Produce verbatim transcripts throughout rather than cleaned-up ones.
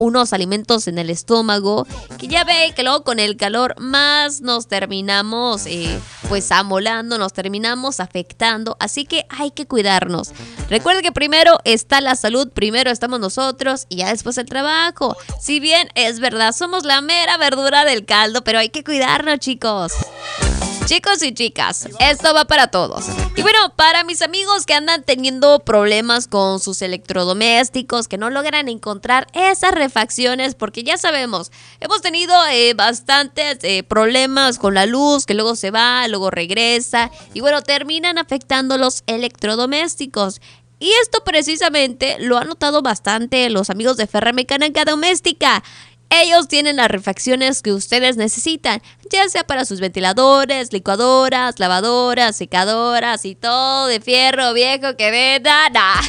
unos alimentos en el estómago, que ya ve que luego con el calor más nos terminamos eh, pues amolando, nos terminamos afectando, así que hay que cuidarnos. Recuerden que primero está la salud, primero estamos nosotros y ya después el trabajo. Si bien es verdad, somos la mera verdura del caldo, pero hay que cuidarnos, chicos. Chicos y chicas, esto va para todos. Y bueno, para mis amigos que andan teniendo problemas con sus electrodomésticos, que no logran encontrar esas refacciones, porque ya sabemos, hemos tenido eh, bastantes eh, problemas con la luz, que luego se va, luego regresa, y bueno, terminan afectando los electrodomésticos. Y esto precisamente lo han notado bastante los amigos de Ferremecánica Doméstica. Ellos tienen las refacciones que ustedes necesitan, ya sea para sus ventiladores, licuadoras, lavadoras, secadoras y todo de fierro viejo que vendan. Nah.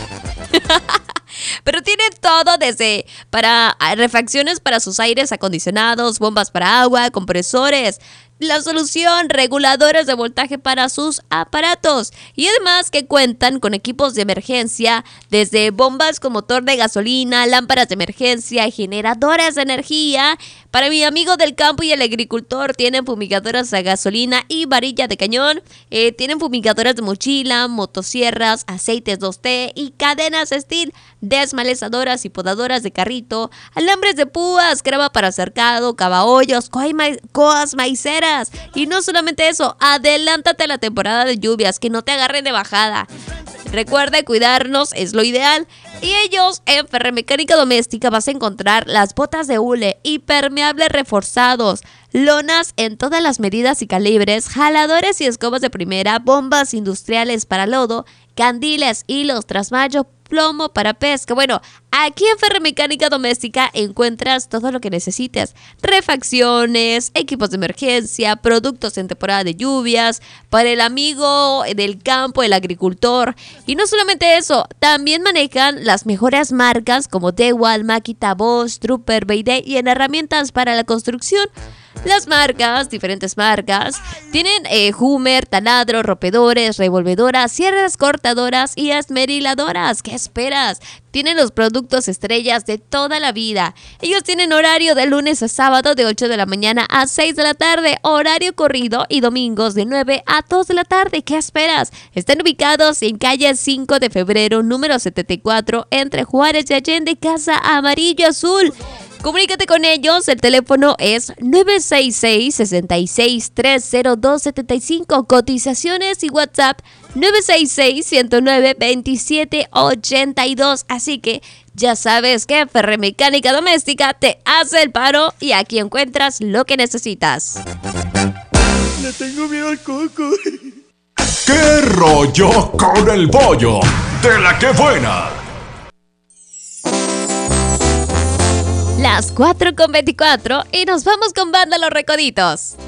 Pero tienen todo desde para refacciones para sus aires acondicionados, bombas para agua, compresores, la solución, reguladores de voltaje para sus aparatos. Y además que cuentan con equipos de emergencia, desde bombas con motor de gasolina, lámparas de emergencia, generadores de energía. Para mi amigo del campo y el agricultor, tienen fumigadoras a gasolina y varilla de cañón. Eh, tienen fumigadoras de mochila, motosierras, aceites dos T y cadenas Steel, desmalezadoras y podadoras de carrito, alambres de púas, crema para cercado, cavahoyos, coas maiceras. Y no solamente eso, adelántate a la temporada de lluvias, que no te agarren de bajada. Recuerda, cuidarnos es lo ideal. Y ellos en Ferremecánica Doméstica vas a encontrar las botas de hule impermeables reforzados, lonas en todas las medidas y calibres, jaladores y escobas de primera, bombas industriales para lodo, candiles, hilos, trasmayo, plomo para pesca. Bueno, aquí en Ferremecánica Doméstica encuentras todo lo que necesites. Refacciones, equipos de emergencia, productos en temporada de lluvias, para el amigo del campo, el agricultor. Y no solamente eso, también manejan las mejores marcas como DeWalt, Makita, Bosch, Trooper, Beide y en herramientas para la construcción. Las marcas, diferentes marcas, tienen eh, Hummer, taladros, rompedores, revolvedoras, sierras cortadoras y esmeriladoras. ¿Qué esperas? Tienen los productos estrellas de toda la vida. Ellos tienen horario de lunes a sábado de ocho de la mañana a seis de la tarde, horario corrido, y domingos de nueve a dos de la tarde. ¿Qué esperas? Están ubicados en calle cinco de febrero, número setenta y cuatro, entre Juárez y Allende, Casa Amarillo Azul. Comunícate con ellos, el teléfono es nueve seis seis, seis seis tres cero dos siete cinco, cotizaciones y WhatsApp nueve seis seis, uno cero nueve, dos siete ocho dos. Así que ya sabes que Ferremecánica Doméstica te hace el paro y aquí encuentras lo que necesitas. Le tengo miedo al coco. ¿Qué rollo con el bollo de la que buena? Las cuatro con veinticuatro y nos vamos con Banda Los Recoditos.